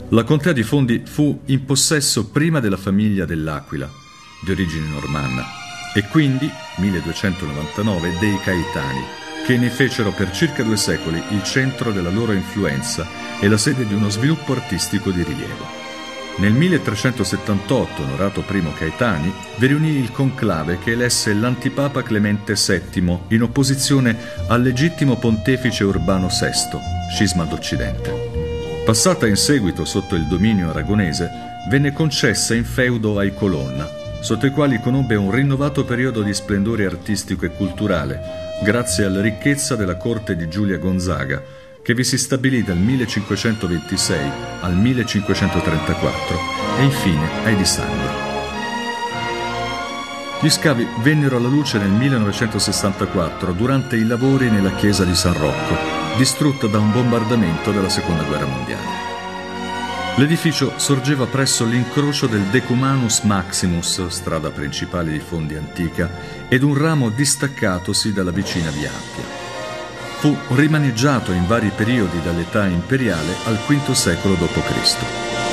La contea di Fondi fu in possesso prima della famiglia dell'Aquila, di origine normanna, e quindi, 1299, dei Caetani, che ne fecero per circa 2 secoli il centro della loro influenza e la sede di uno sviluppo artistico di rilievo. Nel 1378, onorato I Caetani, vi riunì il conclave che elesse l'antipapa Clemente VII in opposizione al legittimo pontefice Urbano VI, scisma d'Occidente. Passata in seguito sotto il dominio aragonese, venne concessa in feudo ai Colonna, sotto i quali conobbe un rinnovato periodo di splendore artistico e culturale, grazie alla ricchezza della corte di Giulia Gonzaga, che vi si stabilì dal 1526 al 1534 e infine ai Di Sangro. Gli scavi vennero alla luce nel 1964 durante i lavori nella chiesa di San Rocco, distrutta da un bombardamento della Seconda Guerra Mondiale. L'edificio sorgeva presso l'incrocio del Decumanus Maximus, strada principale di Fondi antica, ed un ramo distaccatosi dalla vicina Via Appia. Fu rimaneggiato in vari periodi dall'età imperiale al V secolo d.C.